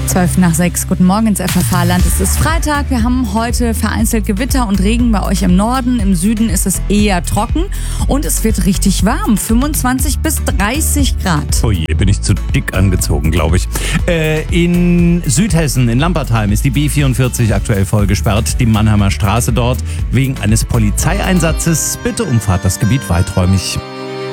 5:12. Guten Morgen ins FFH-Land. Es ist Freitag. Wir haben heute vereinzelt Gewitter und Regen bei euch im Norden. Im Süden ist es eher trocken und es wird richtig warm. 25 bis 30 Grad. Oh je, bin ich zu dick angezogen, glaube ich. In Südhessen, in Lampertheim, ist die B44 aktuell voll gesperrt. Die Mannheimer Straße dort wegen eines Polizeieinsatzes. Bitte umfahrt das Gebiet weiträumig.